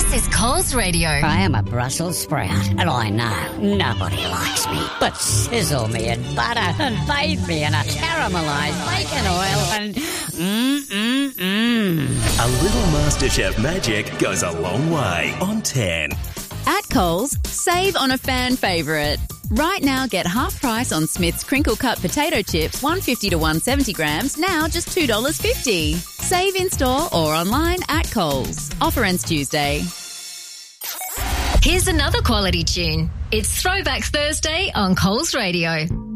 This is Coles Radio. I am a Brussels sprout, and I know nobody likes me. But sizzle me in butter and bathe me in a caramelised bacon oil and A little MasterChef magic goes a long way on 10. At Coles, save on a fan favourite. Right now, get half price on Smith's crinkle cut potato chips, 150 to 170 grams, now just $2.50. Save in store or online at Coles. Offer ends Tuesday. Here's another quality tune. It's Throwback Thursday on Coles Radio.